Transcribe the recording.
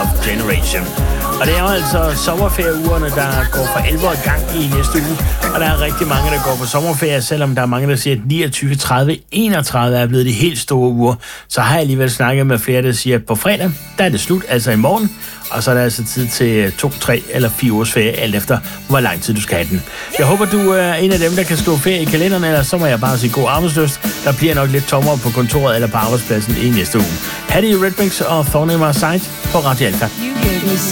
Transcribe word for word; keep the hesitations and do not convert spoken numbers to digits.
Love Generation. Og det er jo altså sommerferieugerne, der går for alvor i gang i næste uge. Og der er rigtig mange, der går på sommerferie, selvom der er mange, der siger, at niogtyve, tredive, enogtredive er blevet de helt store uger. Så har jeg alligevel snakket med flere, der siger, at på fredag, der er det slut, altså i morgen. Og så er der altså tid til to, tre eller fire ugers ferie, alt efter hvor lang tid du skal have den. Jeg håber, du er en af dem, der kan skrive ferie i kalenderen, eller så må jeg bare sige god arbejdsløst. Der bliver nok lidt tommere på kontoret eller på arbejdspladsen i næste uge. Ha' det i Red Mix og Thorn in My Side på Radio Alpha.